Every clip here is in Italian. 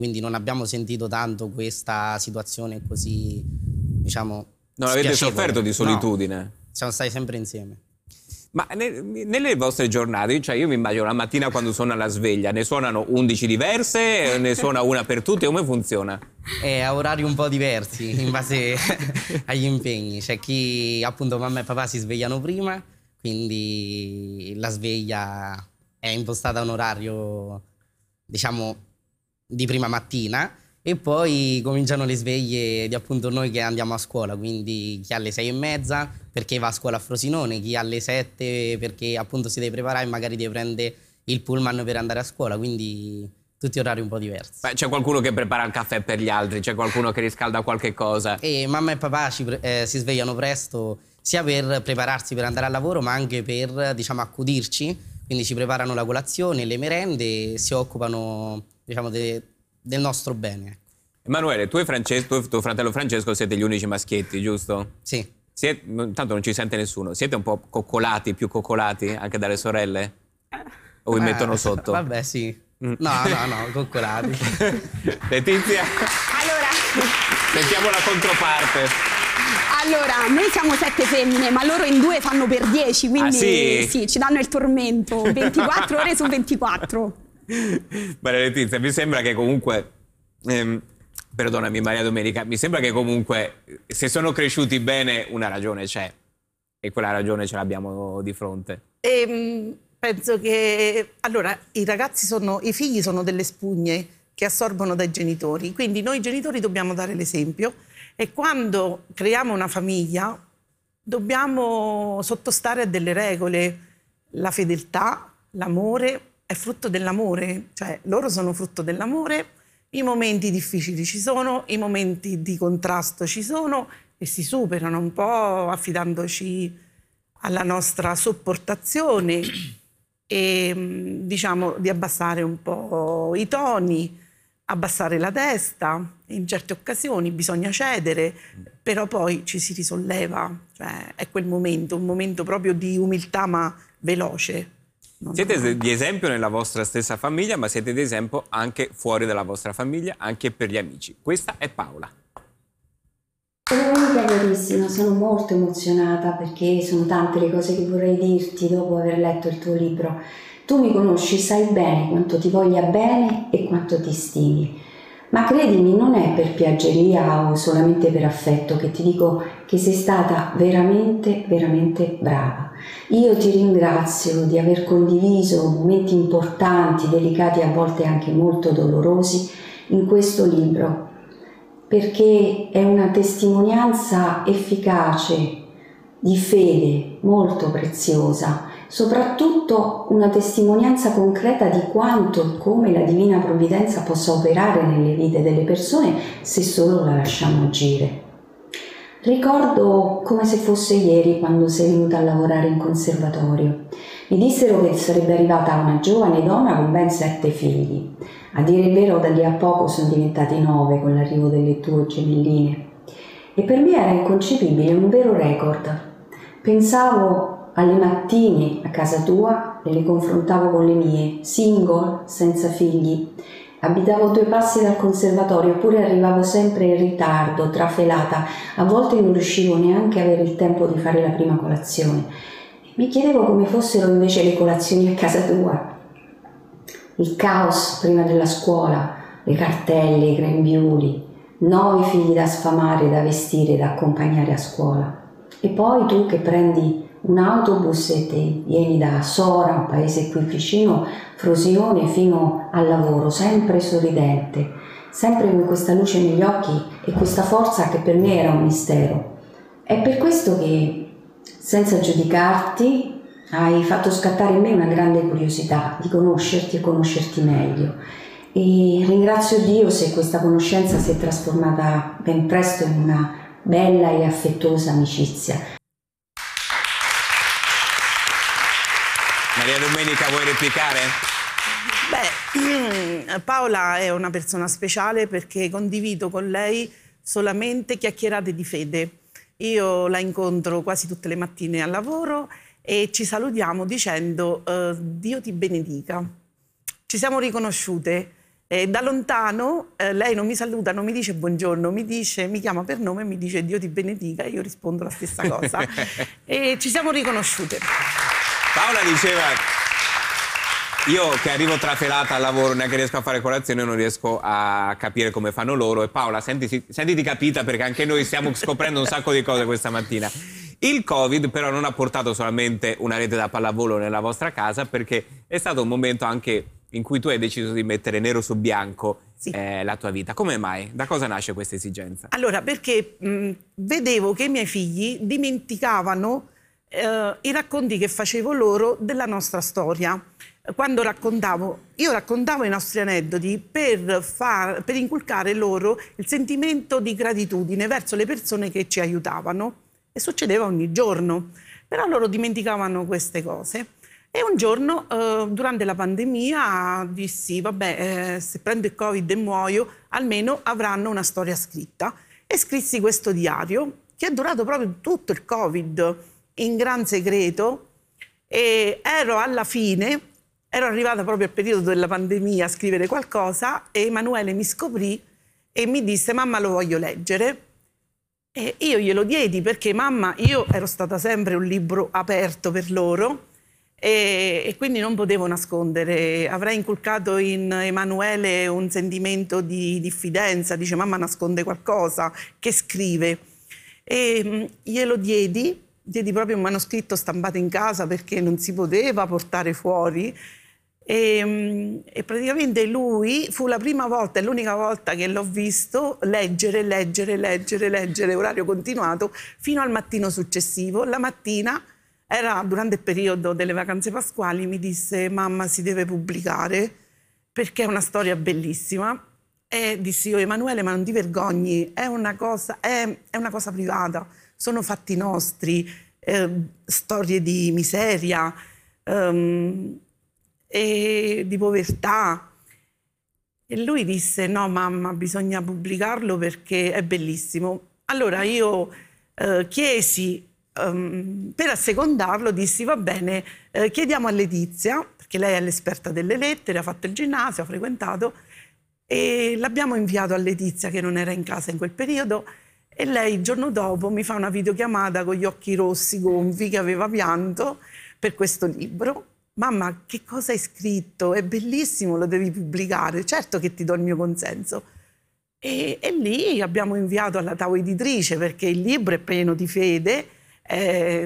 quindi non abbiamo sentito tanto questa situazione così, diciamo, non avete spiacevole. sofferto di solitudine? No, siamo stati sempre insieme. Ma nelle vostre giornate, cioè io mi immagino la mattina quando suona la sveglia, ne suonano 11 diverse, ne suona una per tutte, come funziona? A orari un po' diversi in base agli impegni. C'è chi, appunto, mamma e papà si svegliano prima, quindi la sveglia è impostata a un orario, diciamo, di prima mattina, e poi cominciano le sveglie di, appunto, noi che andiamo a scuola, quindi chi alle 6:30 perché va a scuola a Frosinone, chi alle 7 perché appunto si deve preparare e magari deve prendere il pullman per andare a scuola, quindi tutti orari un po' diversi. Beh, c'è qualcuno che prepara il caffè per gli altri, c'è qualcuno che riscalda qualche cosa. E mamma e papà si svegliano presto sia per prepararsi per andare al lavoro, ma anche per, diciamo, accudirci, quindi ci preparano la colazione, le merende, e si occupano, diciamo, del nostro bene. Emanuele, tu e tuo fratello Francesco siete gli unici maschietti, giusto? Sì. Tanto non ci sente nessuno. Siete un po' coccolati, più coccolati anche dalle sorelle? O vi mettono sotto? Vabbè, sì. No, coccolati. Letizia? Allora, Sentiamo la controparte. allora, noi siamo 7 femmine, ma loro in 2 fanno per 10, quindi sì? ci danno il tormento, 24 ore su 24. Maria Letizia, mi sembra che comunque... perdonami Maria Domenica, mi sembra che comunque se sono cresciuti bene una ragione c'è, e quella ragione ce l'abbiamo di fronte. Penso che allora i figli sono delle spugne che assorbono dai genitori, quindi noi genitori dobbiamo dare l'esempio, e quando creiamo una famiglia dobbiamo sottostare a delle regole. La fedeltà, l'amore è frutto dell'amore, cioè loro sono frutto dell'amore. I momenti difficili ci sono, i momenti di contrasto ci sono, e si superano un po' affidandoci alla nostra sopportazione e diciamo di abbassare un po' i toni, abbassare la testa. In certe occasioni bisogna cedere, però poi ci si risolleva, cioè è quel momento, un momento proprio di umiltà ma veloce. Siete di esempio nella vostra stessa famiglia, ma siete di esempio anche fuori dalla vostra famiglia, anche per gli amici. Questa è Paola. Domenica carissima, sono molto emozionata perché sono tante le cose che vorrei dirti dopo aver letto il tuo libro. Tu mi conosci, sai bene quanto ti voglia bene e quanto ti stimi. Ma credimi, non è per piaggeria o solamente per affetto che ti dico che sei stata veramente, veramente brava. Io ti ringrazio di aver condiviso momenti importanti, delicati, a volte anche molto dolorosi, in questo libro, perché è una testimonianza efficace, di fede, molto preziosa, soprattutto una testimonianza concreta di quanto e come la Divina Provvidenza possa operare nelle vite delle persone se solo la lasciamo agire. Ricordo come se fosse ieri quando sei venuta a lavorare in conservatorio. Mi dissero che sarebbe arrivata una giovane donna con ben 7 figli. A dire il vero, da lì a poco sono diventati 9 con l'arrivo delle tue gemelline. E per me era inconcepibile, un vero record. Pensavo alle mattine a casa tua e le confrontavo con le mie, single, senza figli. Abitavo a 2 passi dal conservatorio, eppure arrivavo sempre in ritardo, trafelata. A volte non riuscivo neanche a avere il tempo di fare la prima colazione. Mi chiedevo come fossero invece le colazioni a casa tua. Il caos prima della scuola, le cartelle, i grembiuli, 9 figli da sfamare, da vestire, da accompagnare a scuola. E poi tu che prendi un autobus e te vieni da Sora, un paese qui vicino, Frosinone, fino al lavoro, sempre sorridente, sempre con questa luce negli occhi e questa forza che per me era un mistero. È per questo che, senza giudicarti, hai fatto scattare in me una grande curiosità di conoscerti e conoscerti meglio. E ringrazio Dio se questa conoscenza si è trasformata ben presto in una bella e affettuosa amicizia. Maria Domenica, vuoi replicare? Paola è una persona speciale perché condivido con lei solamente chiacchierate di fede. Io la incontro quasi tutte le mattine al lavoro e ci salutiamo dicendo Dio ti benedica. Ci siamo riconosciute E da lontano lei non mi saluta, non mi dice buongiorno, mi chiama per nome e mi dice Dio ti benedica, e io rispondo la stessa cosa. E ci siamo riconosciute. Paola diceva, io che arrivo trafelata al lavoro, neanche riesco a fare colazione, non riesco a capire come fanno loro. E Paola, sentiti capita, perché anche noi stiamo scoprendo un sacco di cose questa mattina. Il Covid però non ha portato solamente una rete da pallavolo nella vostra casa, perché è stato un momento anche in cui tu hai deciso di mettere nero su bianco la tua vita. Come mai? Da cosa nasce questa esigenza? Allora, perché vedevo che i miei figli dimenticavano i racconti che facevo loro della nostra storia. Quando io raccontavo i nostri aneddoti per inculcare loro il sentimento di gratitudine verso le persone che ci aiutavano, e succedeva ogni giorno, però loro dimenticavano queste cose. E un giorno, durante la pandemia, dissi, vabbè, se prendo il Covid e muoio, almeno avranno una storia scritta. E scrissi questo diario, che è durato proprio tutto il Covid, in gran segreto, e ero arrivata proprio al periodo della pandemia a scrivere qualcosa, e Emanuele mi scoprì e mi disse, mamma, lo voglio leggere. E io glielo diedi perché, mamma, io ero stata sempre un libro aperto per loro, e quindi non potevo nascondere. Avrei inculcato in Emanuele un sentimento di diffidenza, dice mamma nasconde qualcosa, che scrive. E glielo diedi proprio un manoscritto stampato in casa perché non si poteva portare fuori, e praticamente lui fu la prima volta e l'unica volta che l'ho visto leggere, orario continuato, fino al mattino successivo. La mattina, era durante il periodo delle vacanze pasquali, mi disse mamma si deve pubblicare perché è una storia bellissima. E dissi io, Emanuele, ma non ti vergogni, è una cosa privata, sono fatti nostri, storie di miseria e di povertà. E lui disse no mamma, bisogna pubblicarlo perché è bellissimo. Allora io chiesi, per assecondarlo, dissi va bene, chiediamo a Letizia, perché lei è l'esperta delle lettere, ha fatto il ginnasio, ha frequentato, e l'abbiamo inviato a Letizia che non era in casa in quel periodo, e lei il giorno dopo mi fa una videochiamata con gli occhi rossi gonfi, che aveva pianto per questo libro. Mamma, che cosa hai scritto? È bellissimo, lo devi pubblicare, certo che ti do il mio consenso. E lì abbiamo inviato alla Tau Editrice, perché il libro è pieno di fede, è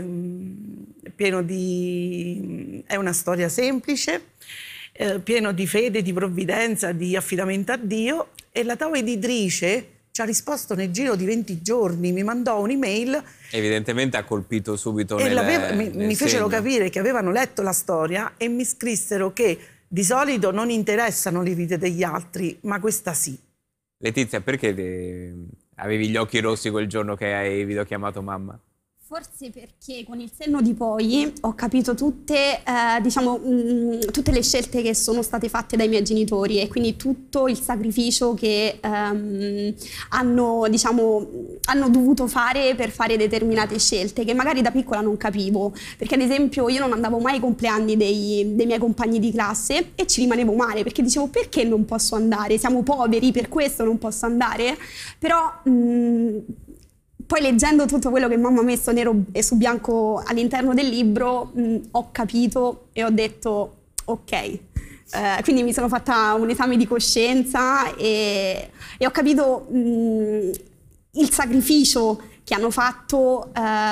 una storia semplice, pieno di fede, di provvidenza, di affidamento a Dio, e la Tau Editrice ci ha risposto nel giro di 20 giorni, mi mandò un'email. Evidentemente ha colpito subito mi fecero capire che avevano letto la storia e mi scrissero che di solito non interessano le vite degli altri, ma questa sì. Letizia, perché avevi gli occhi rossi quel giorno che hai videochiamato mamma? Forse perché con il senno di poi ho capito tutte le scelte che sono state fatte dai miei genitori, e quindi tutto il sacrificio che hanno dovuto fare per fare determinate scelte che magari da piccola non capivo, perché ad esempio io non andavo mai ai compleanni dei miei compagni di classe e ci rimanevo male perché dicevo perché non posso andare, siamo poveri, per questo non posso andare. Però poi leggendo tutto quello che mamma ha messo nero e su bianco all'interno del libro ho capito e ho detto ok. Quindi mi sono fatta un esame di coscienza e ho capito il sacrificio che hanno fatto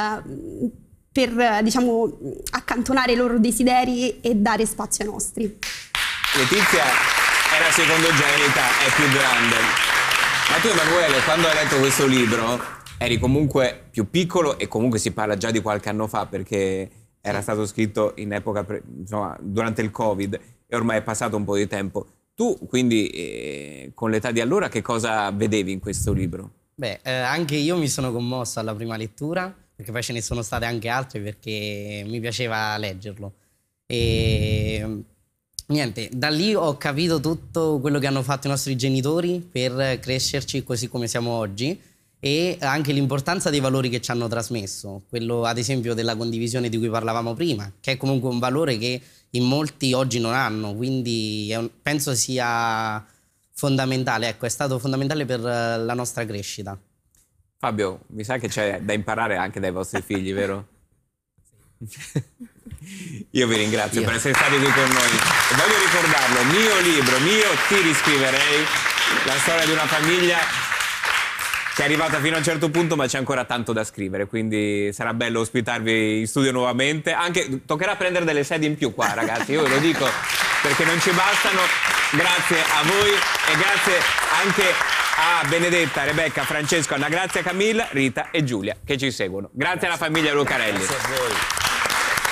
per accantonare i loro desideri e dare spazio ai nostri. Letizia è la secondogenita, è più grande. Ma tu, Emanuele, quando hai letto questo libro eri comunque più piccolo, e comunque si parla già di qualche anno fa perché era stato scritto in epoca, durante il Covid, e ormai è passato un po' di tempo. Tu quindi con l'età di allora che cosa vedevi in questo libro? Beh, anche io mi sono commosso alla prima lettura, perché poi ce ne sono state anche altre perché mi piaceva leggerlo. E niente, da lì ho capito tutto quello che hanno fatto i nostri genitori per crescerci così come siamo oggi, e anche l'importanza dei valori che ci hanno trasmesso, quello ad esempio della condivisione di cui parlavamo prima, che è comunque un valore che in molti oggi non hanno, quindi penso sia fondamentale, ecco, è stato fondamentale per la nostra crescita. Fabio, mi sa che c'è da imparare anche dai vostri figli, vero? Io vi ringrazio per essere stati qui con noi. E voglio ricordarlo, mio libro, ti riscriverei, la storia di una famiglia che è arrivata fino a un certo punto, ma c'è ancora tanto da scrivere, quindi sarà bello ospitarvi in studio nuovamente. Anche toccherà prendere delle sedie in più qua, ragazzi, io ve lo dico, perché non ci bastano. Grazie a voi e grazie anche a Benedetta, Rebecca, Francesco, Anna Grazia, Camilla, Rita e Giulia che ci seguono. Grazie alla famiglia Lucarelli. Grazie a voi.